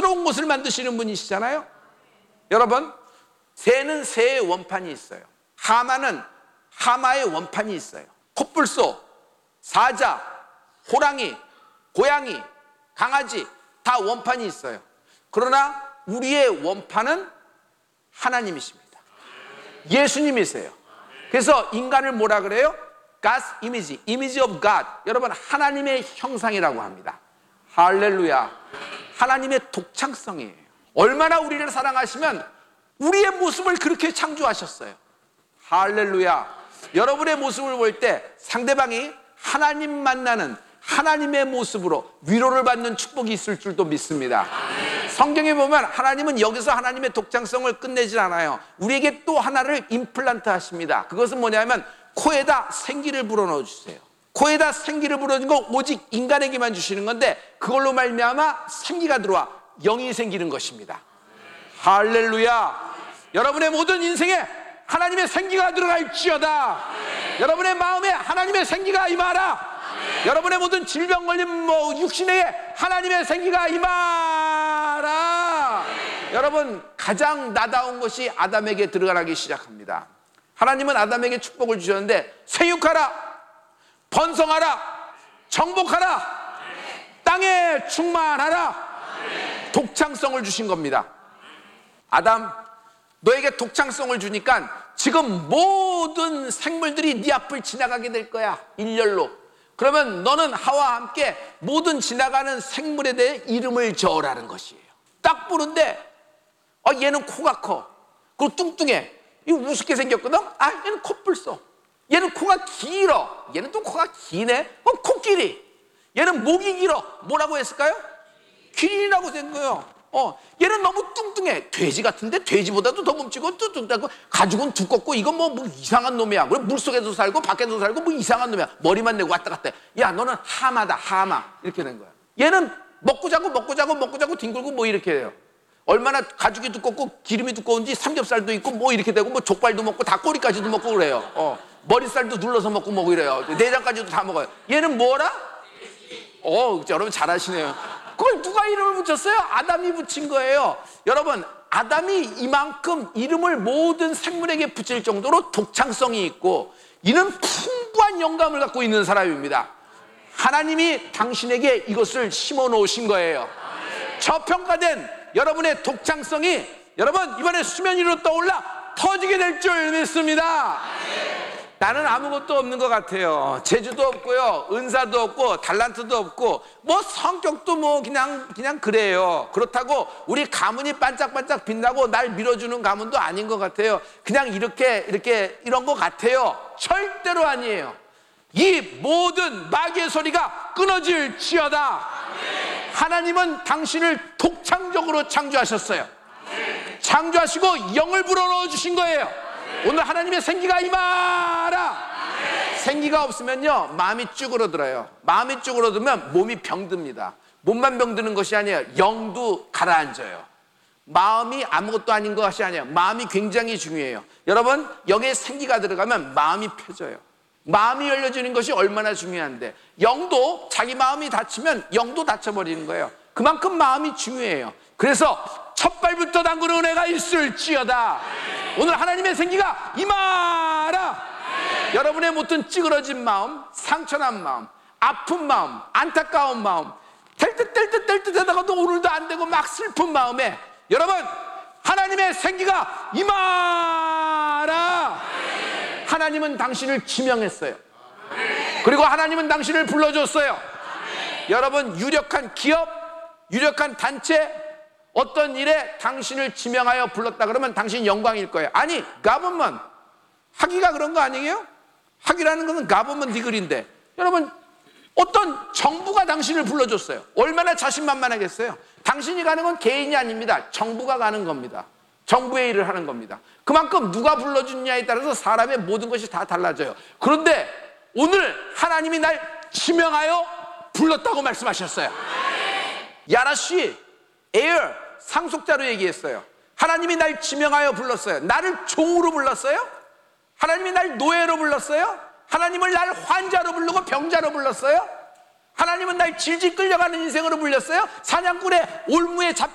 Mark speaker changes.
Speaker 1: 새로운 것을 만드시는 분이시잖아요. 여러분, 새는 새의 원판이 있어요. 하마는 하마의 원판이 있어요. 코뿔소, 사자, 호랑이, 고양이, 강아지 다 원판이 있어요. 그러나 우리의 원판은 하나님이십니다. 예수님이세요. 그래서 인간을 뭐라 그래요? God's image, image of God. 여러분, 하나님의 형상이라고 합니다. 할렐루야. 하나님의 독창성이에요. 얼마나 우리를 사랑하시면 우리의 모습을 그렇게 창조하셨어요. 할렐루야. 여러분의 모습을 볼 때 상대방이 하나님 만나는 하나님의 모습으로 위로를 받는 축복이 있을 줄도 믿습니다. 성경에 보면 하나님은 여기서 하나님의 독창성을 끝내질 않아요. 우리에게 또 하나를 임플란트 하십니다. 그것은 뭐냐면 코에다 생기를 불어넣어 주세요. 코에다 생기를 불어넣는 거 오직 인간에게만 주시는 건데 그걸로 말미암아 생기가 들어와 영이 생기는 것입니다. 할렐루야. 여러분의 모든 인생에 하나님의 생기가 들어갈지어다. 여러분의 마음에 하나님의 생기가 임하라. 여러분의 모든 질병 걸린 육신에 하나님의 생기가 임하라. 여러분, 가장 나다운 것이 아담에게 들어가기 시작합니다. 하나님은 아담에게 축복을 주셨는데 생육하라, 번성하라, 정복하라, 땅에 충만하라. 독창성을 주신 겁니다. 아담, 너에게 독창성을 주니까 지금 모든 생물들이 네 앞을 지나가게 될 거야, 일렬로. 그러면 너는 하와와 함께 모든 지나가는 생물에 대해 이름을 지어라는 것이에요. 딱 보는데 얘는 코가 커, 그리고 뚱뚱해, 이 우습게 생겼거든. 얘는 코뿔소. 얘는 코가 길어. 얘는 또 코가 기네. 코끼리. 얘는 목이 길어. 뭐라고 했을까요? 기린이라고 된 거예요. 얘는 너무 뚱뚱해. 돼지 같은데 돼지보다도 더 몸치고 뚱뚱하고 가죽은 두껍고 이건 뭐 이상한 놈이야. 그래, 물속에도 살고 밖에도 살고 뭐 이상한 놈이야. 머리만 내고 왔다 갔다 해. 야, 너는 하마다, 하마. 이렇게 된 거야. 얘는 먹고 자고 뒹굴고 뭐 이렇게 해요. 얼마나 가죽이 두껍고 기름이 두꺼운지 삼겹살도 있고 뭐 이렇게 되고 뭐 족발도 먹고 닭꼬리까지도 먹고 그래요. 머리살도 눌러서 먹고 뭐 이래요. 내장까지도 다 먹어요. 얘는 뭐라? 여러분 잘하시네요. 그걸 누가 이름을 붙였어요? 아담이 붙인 거예요. 여러분, 아담이 이만큼 이름을 모든 생물에게 붙일 정도로 독창성이 있고 이는 풍부한 영감을 갖고 있는 사람입니다. 하나님이 당신에게 이것을 심어 놓으신 거예요. 저평가된 여러분의 독창성이 여러분 이번에 수면 위로 떠올라 터지게 될 줄 믿습니다. 나는 아무것도 없는 것 같아요. 재주도 없고요, 은사도 없고 달란트도 없고 뭐 성격도 뭐 그냥 그래요. 그렇다고 우리 가문이 반짝반짝 빛나고 날 밀어주는 가문도 아닌 것 같아요. 그냥 이렇게 이런 것 같아요. 절대로 아니에요. 이 모든 마귀의 소리가 끊어질지어다. 하나님은 당신을 독창적으로 창조하셨어요. 창조하시고 영을 불어넣어 주신 거예요. 오늘 하나님의 생기가 임하라. 생기가 없으면요 마음이 쭈그러들어요. 마음이 쭈그러들면 몸이 병듭니다. 몸만 병드는 것이 아니에요, 영도 가라앉아요. 마음이 아무것도 아닌 것이 아니에요. 마음이 굉장히 중요해요. 여러분, 여기에 생기가 들어가면 마음이 펴져요. 마음이 열려지는 것이 얼마나 중요한데, 영도 자기 마음이 닫히면 영도 닫혀버리는 거예요. 그만큼 마음이 중요해요. 그래서 첫 발부터 담그는 은혜가 있을지어다. 오늘 하나님의 생기가 임하라. 여러분의 모든 찌그러진 마음, 상처난 마음, 아픈 마음, 안타까운 마음, 될 듯 하다가도 오늘도 안 되고 막 슬픈 마음에 여러분 하나님의 생기가 임하라. 하나님은 당신을 지명했어요. 그리고 하나님은 당신을 불러줬어요. 여러분, 유력한 기업, 유력한 단체, 어떤 일에 당신을 지명하여 불렀다 그러면 당신 영광일 거예요. 아니, 가보면 학위가 그런 거 아니에요? 학위라는 것은 가보면 디글인데, 여러분 어떤 정부가 당신을 불러줬어요. 얼마나 자신만만하겠어요. 당신이 가는 건 개인이 아닙니다. 정부가 가는 겁니다. 정부의 일을 하는 겁니다. 그만큼 누가 불러주느냐에 따라서 사람의 모든 것이 다 달라져요. 그런데 오늘 하나님이 날 지명하여 불렀다고 말씀하셨어요. 야라씨, 에어 상속자로 얘기했어요. 하나님이 날 지명하여 불렀어요. 나를 종으로 불렀어요. 하나님이 날 노예로 불렀어요. 하나님을 날 환자로 부르고 병자로 불렀어요. 하나님은 날 질질 끌려가는 인생으로 불렸어요. 사냥꾼의 올무에 잡